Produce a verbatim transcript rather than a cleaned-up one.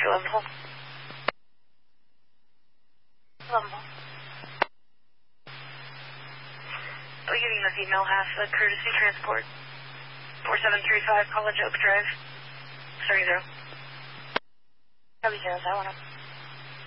Level. Level. I'll be giving this email half a courtesy transport. four seven three five College Oak Drive. Sorry, zero. Copy zero, that one up.